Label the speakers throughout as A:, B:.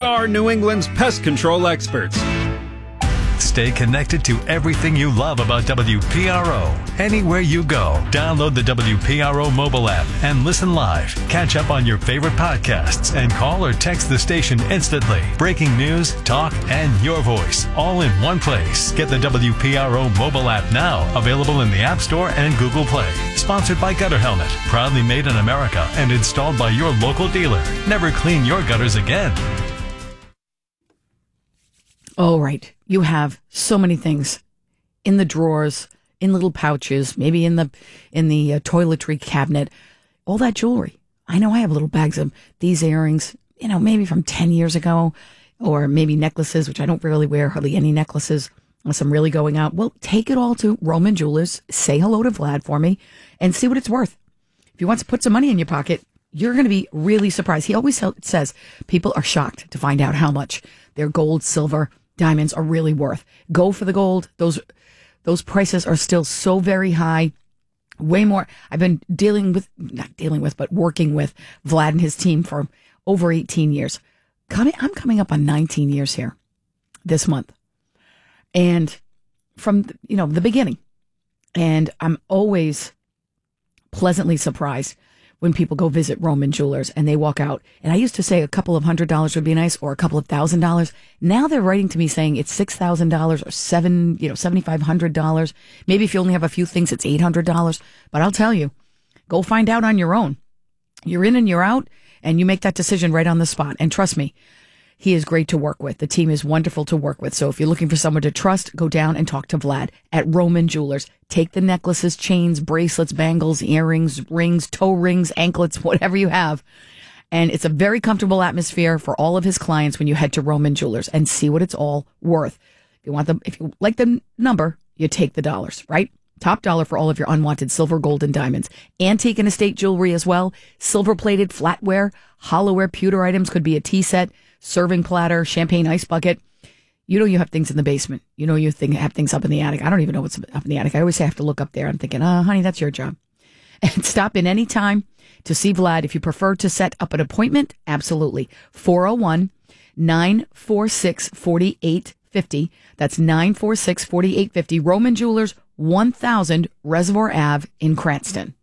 A: are New England's pest control experts.
B: Stay connected to everything you love about WPRO. Anywhere you go, download the WPRO mobile app and listen live. Catch up on your favorite podcasts and call or text the station instantly. Breaking news, talk, and your voice, all in one place. Get the WPRO mobile app now, available in the App Store and Google Play. Sponsored by Gutter Helmet, proudly made in America and installed by your local dealer. Never clean your gutters again.
C: Oh, right. You have so many things in the drawers, in little pouches, maybe in the toiletry cabinet, all that jewelry. I know I have little bags of these earrings, maybe from 10 years ago, or maybe necklaces, which I don't really wear, hardly any necklaces unless I'm really going out. Well, take it all to Roman Jewelers, say hello to Vlad for me, and see what it's worth. If he wants to put some money in your pocket, you're going to be really surprised. He always says people are shocked to find out how much their gold, silver, diamonds are really worth. Go for the gold. Those prices are still so very high. Way more. I've been working with Vlad and his team for over 18 years. I'm coming up on 19 years here this month. And from, the beginning. And I'm always pleasantly surprised when people go visit Roman Jewelers and they walk out. And I used to say a couple of $100 would be nice, or a couple of $1,000. Now they're writing to me saying it's $6,000 or $7,500. Maybe if you only have a few things, it's $800. But I'll tell you, go find out on your own. You're in and you're out, and you make that decision right on the spot. And trust me, he is great to work with. The team is wonderful to work with. So if you're looking for someone to trust, go down and talk to Vlad at Roman Jewelers. Take the necklaces, chains, bracelets, bangles, earrings, rings, toe rings, anklets, whatever you have. And it's a very comfortable atmosphere for all of his clients when you head to Roman Jewelers and see what it's all worth. If you like the number, you take the dollars, right? Top dollar for all of your unwanted silver, gold, and diamonds. Antique and estate jewelry as well. Silver-plated flatware, hollowware, pewter items, could be a tea set, serving platter, champagne ice bucket. You have things in the basement. You have things up in the attic. I don't even know what's up in the attic. I always say I have to look up there. I'm thinking, honey, that's your job. And stop in any time to see Vlad. If you prefer to set up an appointment, absolutely. 401-946-4850. That's 946-4850. Roman Jewelers, 1000 Reservoir Ave in Cranston.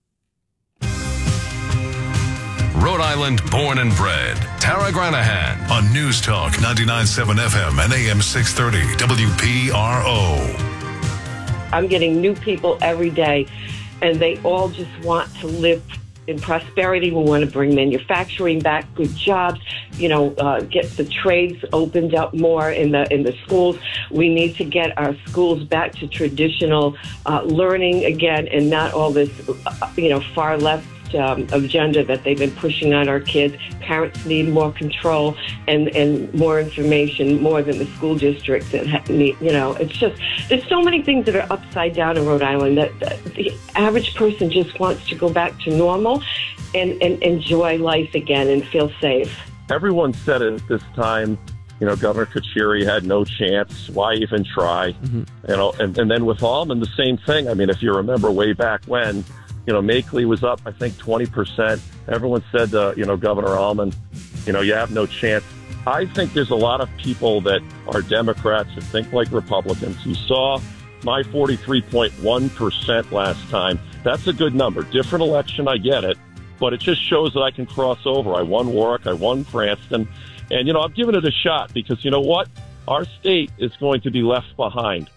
D: Rhode Island born and bred. Tara Granahan on News Talk 99.7 FM and AM 630 WPRO.
E: I'm getting new people every day, and they all just want to live in prosperity. We want to bring manufacturing back, good jobs, get the trades opened up more in the schools. We need to get our schools back to traditional learning again, and not all this, far left agenda that they've been pushing on our kids. Parents need more control and more information, more than the school districts that need, it's just, there's so many things that are upside down in Rhode Island that the average person just wants to go back to normal and enjoy life again and feel safe.
F: Everyone said it at this time, Governor Kucheri had no chance. Why even try? Mm-hmm. And then with Almond, the same thing. I mean, if you remember way back when, Makeley was up, I think, 20%. Everyone said, Governor Almond, you have no chance. I think there's a lot of people that are Democrats that think like Republicans. You saw my 43.1% last time. That's a good number. Different election, I get it. But it just shows that I can cross over. I won Warwick, I won Cranston. And, I'm giving it a shot because, you know what? Our state is going to be left behind.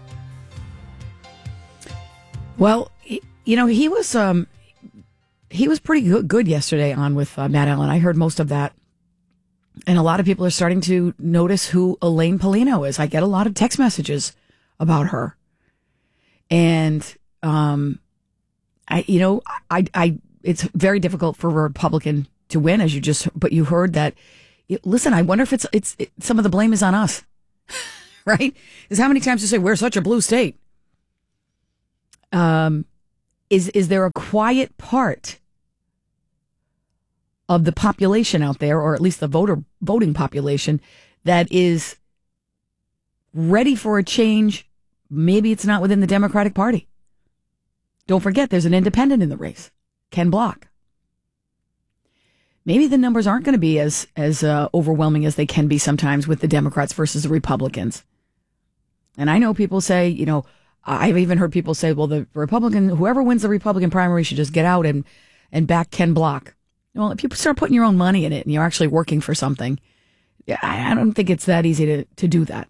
C: Well, he was pretty good yesterday on with Matt Allen. I heard most of that. And a lot of people are starting to notice who Elaine Paulino is. I get a lot of text messages about her. And, it's very difficult for a Republican to win, but you heard that. Listen, I wonder if some of the blame is on us, right? Because how many times you say, we're such a blue state? Is there a quiet part of the population out there, or at least the voting population, that is ready for a change? Maybe it's not within the Democratic Party. Don't forget, there's an independent in the race, Ken Block. maybe the numbers aren't going to be as overwhelming as they can be sometimes with the Democrats versus the Republicans. And I know people say, you know, I've even heard people say, well, whoever wins the Republican primary should just get out and back Ken Block. Well, if you start putting your own money in it and you're actually working for something, I don't think it's that easy to do that.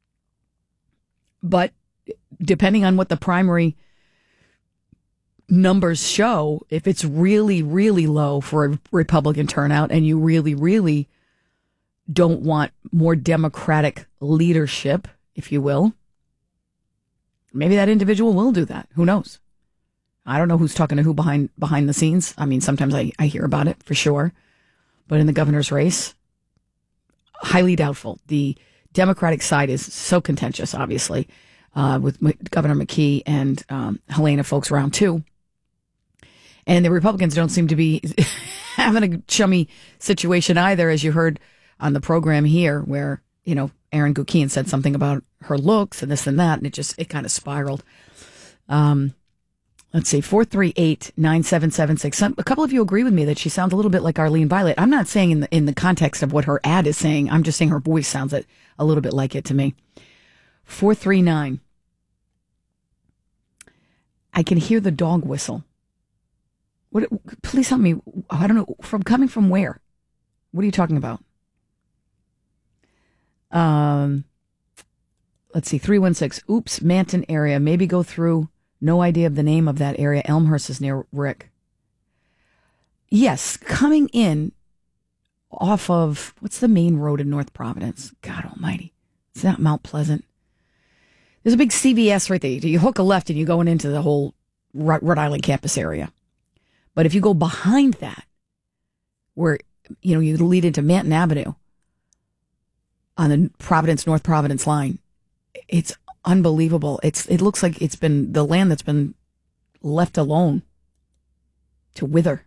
C: But depending on what the primary numbers show, if it's really, really low for a Republican turnout and you really, really don't want more Democratic leadership, if you will, maybe that individual will do that. Who knows? I don't know who's talking to who behind the scenes. I mean, sometimes I hear about it for sure. But in the governor's race, highly doubtful. The Democratic side is so contentious, obviously, with Governor McKee and Helena folks around too. And the Republicans don't seem to be having a chummy situation either, as you heard on the program here, where, you know, Aaron Gukian said something about her looks and this and that, and it kind of spiraled. Let's see, 438-9776. A couple of you agree with me that she sounds a little bit like Arlene Violet. I'm not saying in the context of what her ad is saying. I'm just saying her voice sounds a little bit like it to me. 439. I can hear the dog whistle. What? Please help me. I don't know. Coming from where? What are you talking about? Let's see. 316. Oops, Manton area. Maybe go through. No idea of the name of that area. Elmhurst is near Rick. Yes, coming in off of, what's the main road in North Providence? God almighty. It's not Mount Pleasant. There's a big CVS right there. You hook a left and you're going into the whole Rhode Island campus area. But if you go behind that, where, you know, you lead into Manton Avenue on the North Providence line, it's unbelievable. It looks like it's been the land that's been left alone to wither.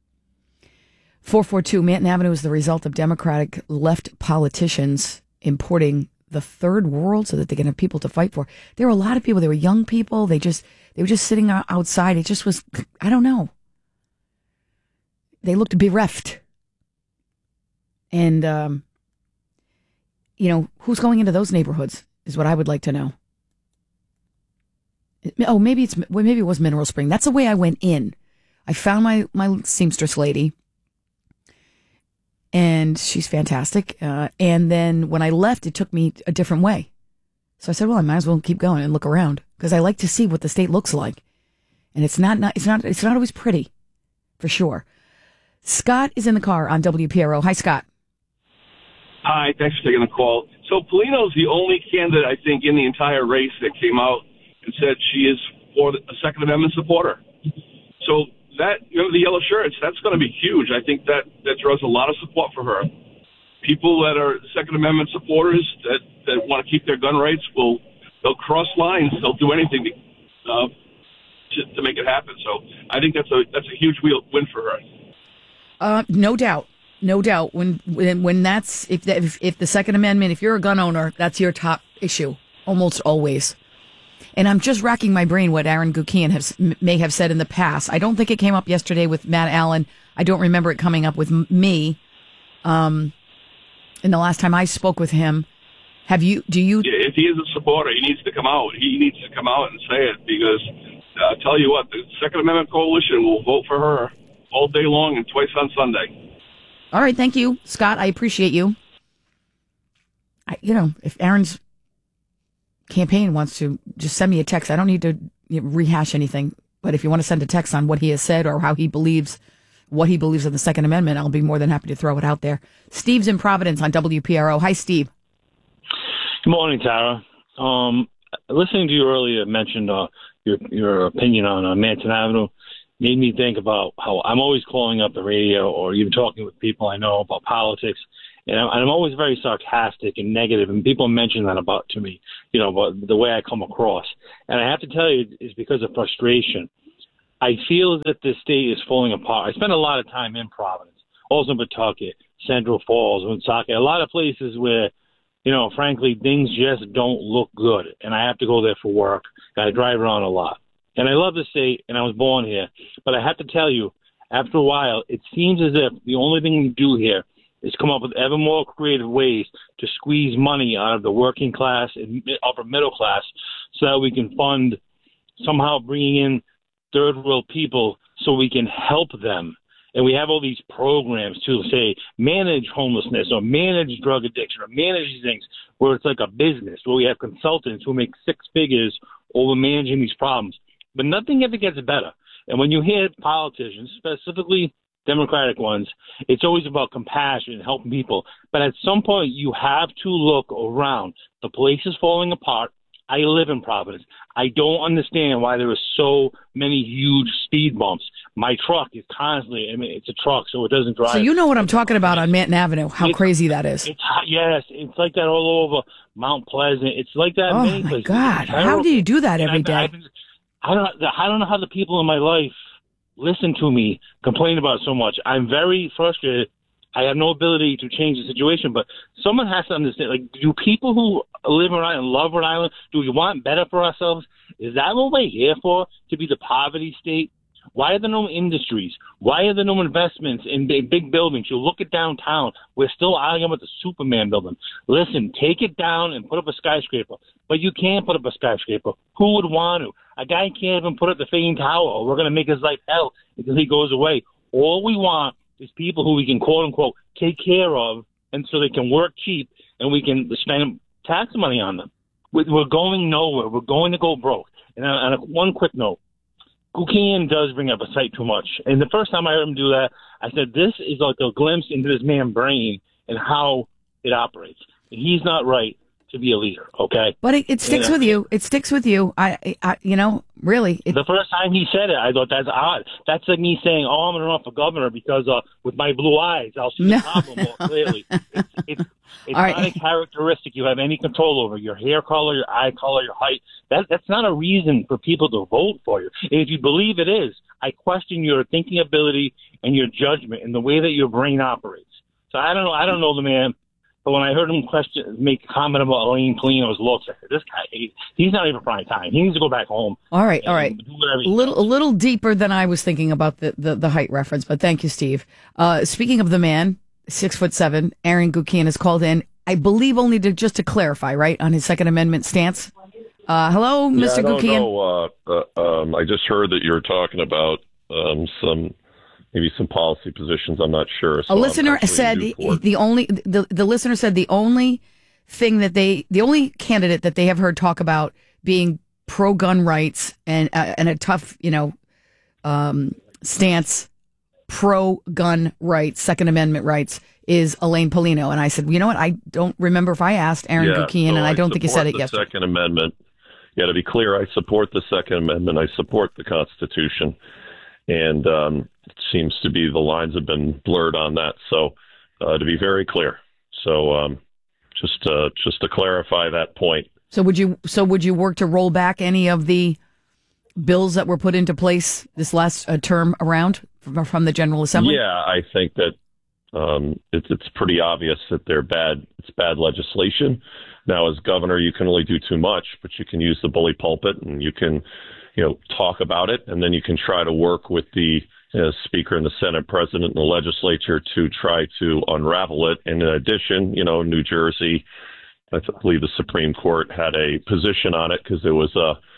C: 442, Manton Avenue is the result of Democratic left politicians importing the third world so that they can have people to fight for. There were a lot of people. There were young people. They were just sitting outside. It just was, I don't know. They looked bereft. And, you know, who's going into those neighborhoods is what I would like to know. Oh, maybe it was Mineral Spring. That's the way I went in. I found my seamstress lady, and she's fantastic. And then when I left, it took me a different way. So I said, well, I might as well keep going and look around, because I like to see what the state looks like. And it's not always pretty, for sure. Scott is in the car on WPRO. Hi, Scott.
G: Hi, thanks for taking the call. So Polino's the only candidate, I think, in the entire race that came out and said she is for a Second Amendment supporter. So that, you know, the yellow shirts, that's going to be huge. I think that draws a lot of support for her. People that are Second Amendment supporters that want to keep their gun rights they'll cross lines. They'll do anything to make it happen. So I think that's a huge win for her.
C: No doubt. No doubt. When that's if the Second Amendment, if you're a gun owner, that's your top issue almost always. And I'm just racking my brain what Aaron Gukian may have said in the past. I don't think it came up yesterday with Matt Allen. I don't remember it coming up with me. In the last time I spoke with him, do you? Yeah,
G: if he is a supporter, he needs to come out. He needs to come out and say it, because I'll tell you what, the Second Amendment Coalition will vote for her all day long and twice on Sunday.
C: All right, thank you, Scott. I appreciate you. If Aaron's campaign wants to just send me a text, I don't need to rehash anything. But if you want to send a text on what he has said or how he believes, what he believes in the Second Amendment, I'll be more than happy to throw it out there. Steve's in Providence on WPRO. Hi, Steve.
H: Good morning, Tara. Listening to you earlier mentioned your opinion on Manton Avenue made me think about how I'm always calling up the radio or even talking with people I know about politics, and I'm always very sarcastic and negative, and people mention that about to me, about the way I come across. And I have to tell you, it's because of frustration. I feel that this state is falling apart. I spend a lot of time in Providence, also in Pawtucket, Central Falls, Woonsocket, a lot of places where, frankly, things just don't look good, and I have to go there for work, and I drive around a lot. And I love the state, and I was born here. But I have to tell you, after a while, it seems as if the only thing we do here is come up with ever more creative ways to squeeze money out of the working class and upper middle class so that we can fund somehow bringing in third world people so we can help them. And we have all these programs to say manage homelessness or manage drug addiction or manage these things where it's like a business, where we have consultants who make six figures over managing these problems. But nothing ever gets better. And when you hear politicians, specifically Democratic ones, it's always about compassion and helping people. But at some point, you have to look around. The place is falling apart. I live in Providence. I don't understand why there are so many huge speed bumps. My truck is constantly, it's a truck, so it doesn't drive.
C: So you know what I'm talking about on Manton Avenue, how crazy that is.
H: Yes, it's like that all over Mount Pleasant. It's like that in many places.
C: Oh, my God. How do you do that every day?
H: I don't know how the people in my life listen to me complain about so much. I'm very frustrated. I have no ability to change the situation, but someone has to understand, like, do people who live in Rhode Island, love Rhode Island, do we want better for ourselves? Is that what we're here for, to be the poverty state? Why are there no industries? Why are there no investments in big buildings? You look at downtown, we're still arguing about the Superman building. Listen, take it down and put up a skyscraper. But you can't put up a skyscraper. Who would want to? A guy can't even put up the Fane Tower. We're going to make his life hell until he goes away. All we want is people who we can, quote unquote, take care of, and so they can work cheap and we can spend tax money on them. We're going nowhere. We're going to go broke. And on one quick note, Gukian does bring up a site too much. And the first time I heard him do that, I said, this is like a glimpse into this man's brain and how it operates. He's not right to be a leader, okay?
C: But it sticks with you. It sticks with you. I really.
H: The first time he said it, I thought that's odd. That's like me saying, I'm going to run for governor because with my blue eyes, I'll see the problem more clearly. It's not a characteristic you have any control over. Your hair color, your eye color, your height. That's not a reason for people to vote for you. And if you believe it is, I question your thinking ability and your judgment and the way that your brain operates. So I don't know the man. But when I heard him make a comment about Elaine Polino's looks, I said, this guy, he's not even prime time. He needs to go back home.
C: All right. A little deeper than I was thinking about the height reference, but thank you, Steve. Speaking of the man, 6'7", Aaron Gukian has called in, I believe only just to clarify, right, on his Second Amendment stance. Hello, Mr. Gukian.
F: I just heard that you were talking about maybe some policy positions. I'm not sure. So
C: a listener said the listener said the only candidate that they have heard talk about being pro gun rights and a tough, stance pro gun rights, Second Amendment rights is Elaine Polino. And I said, you know what? I don't remember if I asked Aaron Gukian, and I don't think he said it yesterday.
F: Second Amendment. Yeah, to be clear, I support the Second Amendment. I support the Constitution. And it seems to be the lines have been blurred on that. So to be very clear. So just to clarify that point.
C: So would you work to roll back any of the bills that were put into place this last term around from the General Assembly?
F: Yeah, I think that it's pretty obvious that it's bad legislation. Now, as governor, you can only do too much, but you can use the bully pulpit and you can talk about it, and then you can try to work with the Speaker and the Senate President and the legislature to try to unravel it. And in addition, New Jersey, I believe the Supreme Court had a position on it because there was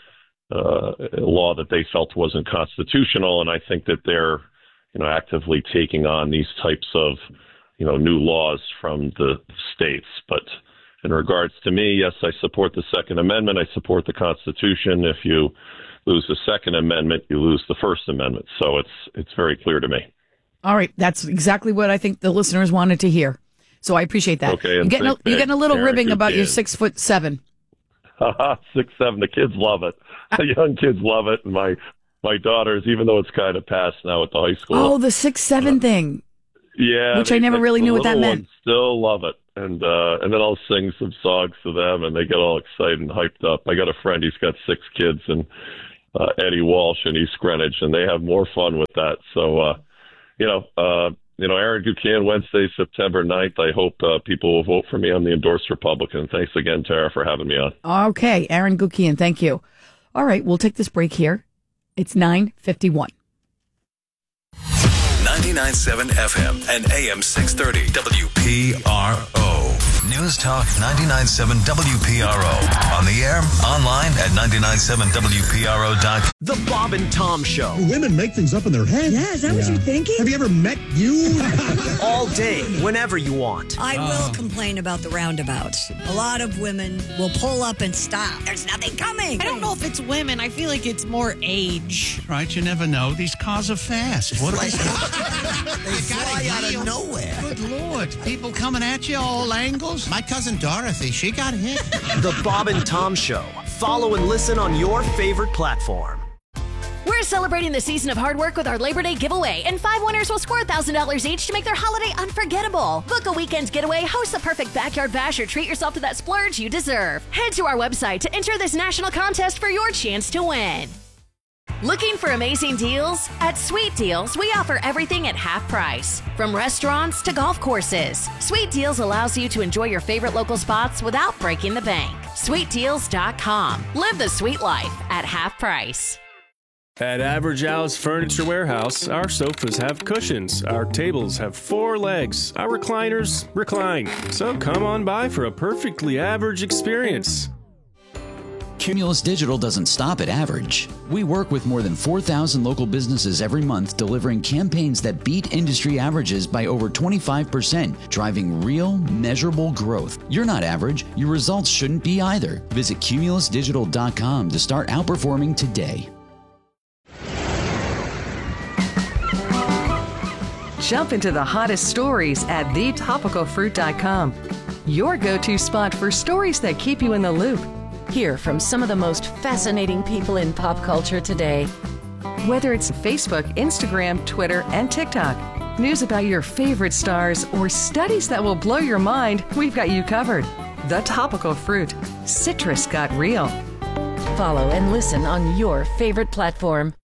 F: a law that they felt wasn't constitutional, and I think that they're actively taking on these types of new laws from the states. But in regards to me, yes, I support the Second Amendment. I support the Constitution. If you lose the Second Amendment, you lose the First Amendment. So it's very clear to me.
C: All right. That's exactly what I think the listeners wanted to hear. So I appreciate that.
F: Okay.
C: You're getting a little ribbing about your 6'7". 6'7".
F: The kids love it. The young kids love it. And my daughters, even though it's kind of past now at the high school.
C: Oh, the 6'7" thing.
F: Yeah.
C: Which I never really knew what that meant.
F: Still love it. And then I'll sing some songs to them and they get all excited and hyped up. I got a friend, he's got 6 kids, and Eddie Walsh in East Greenwich, and they have more fun with that. So, Aaron Gukian, Wednesday, September 9th. I hope people will vote for me. I'm the endorsed Republican. Thanks again, Tara, for having me on.
C: Okay, Aaron Gukian, thank you. All right, we'll take this break here. It's 9:51.
D: 99.7 FM and AM 630 WPRO. News Talk 99.7 WPRO. On the air, online at 99.7WPRO.com.
I: The Bob and Tom Show.
J: Women make things up in their head.
K: Yeah, is that what you're thinking?
J: Have you ever met you?
I: All day, whenever you want.
K: I will complain about the roundabouts. A lot of women will pull up and stop. There's nothing coming.
L: I don't know if it's women. I feel like it's more age.
M: Right, you never know. These cars are fast. What are they?
N: They fly out of nowhere.
M: Good Lord. People coming at you all angles. My cousin Dorothy, she got hit.
I: The Bob and Tom Show. Follow and listen on your favorite platform.
O: We're celebrating the season of hard work with our Labor Day giveaway, and 5 winners will score $1,000 each to make their holiday unforgettable. Book a weekend getaway, host the perfect backyard bash, or treat yourself to that splurge you deserve. Head to our website to enter this national contest for your chance to win. Looking for amazing deals? At Sweet Deals, we offer everything at half price. From restaurants to golf courses, Sweet Deals allows you to enjoy your favorite local spots without breaking the bank. SweetDeals.com. Live the sweet life at half price.
P: At Average Al's Furniture Warehouse, our sofas have cushions, our tables have 4 legs, our recliners recline. So come on by for a perfectly average experience.
Q: Cumulus Digital doesn't stop at average. We work with more than 4,000 local businesses every month, delivering campaigns that beat industry averages by over 25%, driving real, measurable growth. You're not average. Your results shouldn't be either. Visit cumulusdigital.com to start outperforming today.
R: Jump into the hottest stories at thetopicalfruit.com. Your go-to spot for stories that keep you in the loop.
S: Hear from some of the most fascinating people in pop culture today.
R: Whether it's Facebook, Instagram, Twitter, and TikTok, news about your favorite stars, or studies that will blow your mind, we've got you covered. The Topical Fruit. Citrus got real.
S: Follow and listen on your favorite platform.